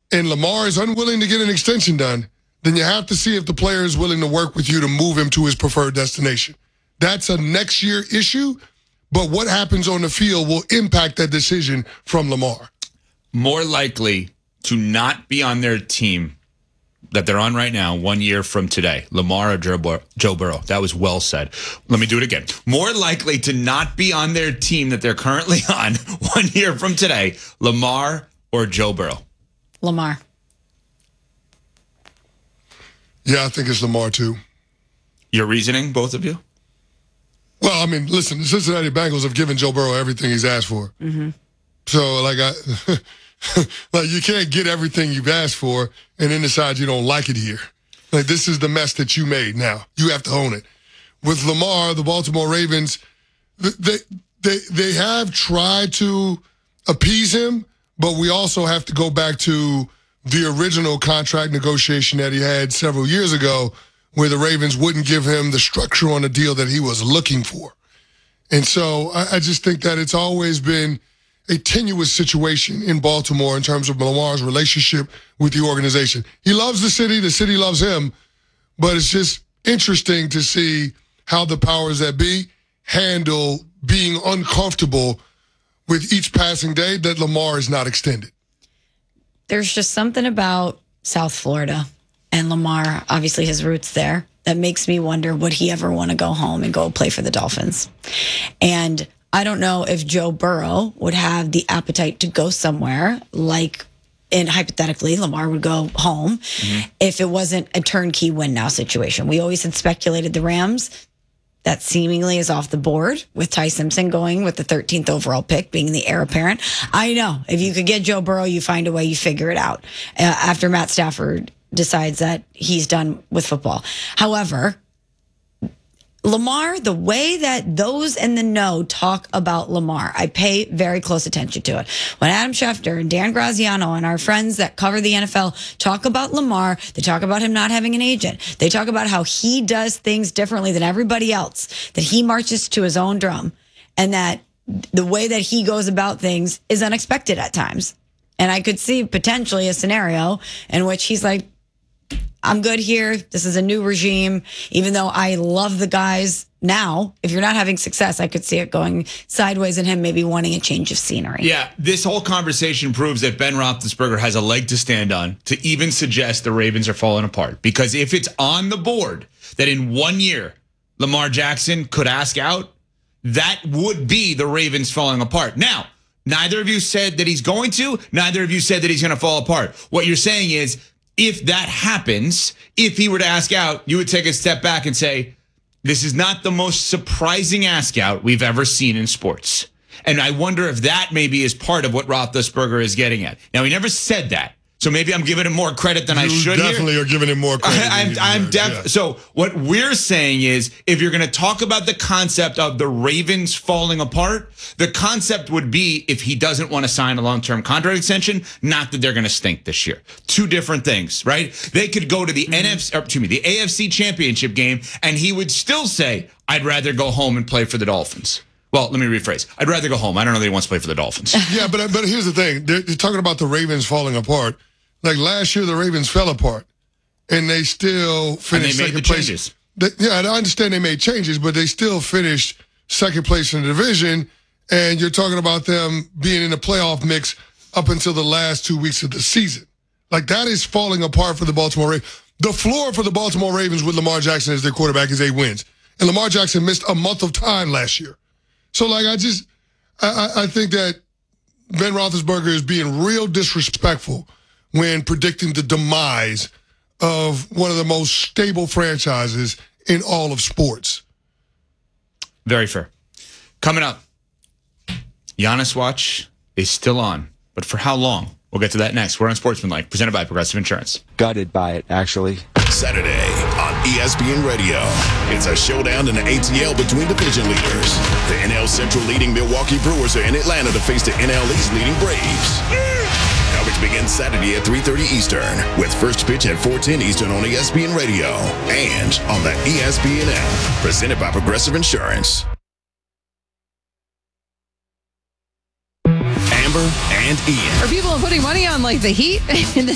and Lamar is unwilling to get an extension done, then you have to see if the player is willing to work with you to move him to his preferred destination. That's a next year issue, but what happens on the field will impact that decision from Lamar. More likely to not be on their team that they're on right now 1 year from today, Lamar or Joe Burrow. That was well said. Let me do it again. More likely to not be on their team that they're currently on 1 year from today, Lamar or Joe Burrow. Lamar. Yeah, I think it's Lamar too. Your reasoning, both of you? Well, I mean, listen, the Cincinnati Bengals have given Joe Burrow everything he's asked for. Mm-hmm. So, like you can't get everything you've asked for and then decide you don't like it here. Like, this is the mess that you made now. You have to own it. With Lamar, the Baltimore Ravens, they have tried to appease him, but we also have to go back to the original contract negotiation that he had several years ago where the Ravens wouldn't give him the structure on the deal that he was looking for. And so I just think that it's always been a tenuous situation in Baltimore in terms of Lamar's relationship with the organization. He loves the city loves him, but it's just interesting to see how the powers that be handle being uncomfortable with each passing day that Lamar is not extended. There's just something about South Florida and Lamar, obviously his roots there, that makes me wonder, would he ever want to go home and go play for the Dolphins? And I don't know if Joe Burrow would have the appetite to go somewhere like, and hypothetically, Lamar would go home if it wasn't a turnkey win now situation. We always had speculated the Rams. That seemingly is off the board with Ty Simpson going with the 13th overall pick, being the heir apparent. I know if you could get Joe Burrow, you find a way, you figure it out after Matt Stafford decides that he's done with football. However, Lamar, the way that those in the know talk about Lamar, I pay very close attention to it. When Adam Schefter and Dan Graziano and our friends that cover the NFL talk about Lamar, they talk about him not having an agent. They talk about how he does things differently than everybody else, that he marches to his own drum, and that the way that he goes about things is unexpected at times. And I could see potentially a scenario in which he's like, I'm good here. This is a new regime. Even though I love the guys now, if you're not having success, I could see it going sideways and him maybe wanting a change of scenery. Yeah, this whole conversation proves that Ben Roethlisberger has a leg to stand on to even suggest the Ravens are falling apart. Because if it's on the board that in 1 year Lamar Jackson could ask out, that would be the Ravens falling apart. Now, neither of you said that he's going to. Neither of you said that he's going to fall apart. What you're saying is, if that happens, if he were to ask out, you would take a step back and say, this is not the most surprising ask out we've ever seen in sports. And I wonder if that maybe is part of what Roethlisberger is getting at. Now, he never said that. So maybe I'm giving him more credit than I should. You definitely are giving him more credit. So what we're saying is, if you're going to talk about the concept of the Ravens falling apart, the concept would be if he doesn't want to sign a long-term contract extension, not that they're going to stink this year. Two different things, right? They could go to the the AFC Championship game, and he would still say, I'd rather go home and play for the Dolphins. Well, let me rephrase. I'd rather go home. I don't know that he wants to play for the Dolphins. Yeah, but here's the thing. They're talking about the Ravens falling apart. Like last year, the Ravens fell apart, and they still finished second place. Changes. I understand they made changes, but they still finished second place in the division, and you're talking about them being in the playoff mix up until the last 2 weeks of the season. Like, that is falling apart for the Baltimore Ravens. The floor for the Baltimore Ravens with Lamar Jackson as their quarterback is 8 wins. And Lamar Jackson missed a month of time last year. So, like, I think that Ben Roethlisberger is being real disrespectful when predicting the demise of one of the most stable franchises in all of sports. Very fair. Coming up, Giannis Watch is still on, but for how long? We'll get to that next. We're on Sportsmanlike, presented by Progressive Insurance. Gutted by it, actually. Saturday on ESPN Radio. It's a showdown in the ATL between division leaders. The NL Central leading Milwaukee Brewers are in Atlanta to face the NL East leading Braves. Coverage begins Saturday at 3:30 Eastern with first pitch at 4:10 Eastern on ESPN Radio and on the ESPN app. Presented by Progressive Insurance. Amber and Ian. Are people putting money on like the Heat in the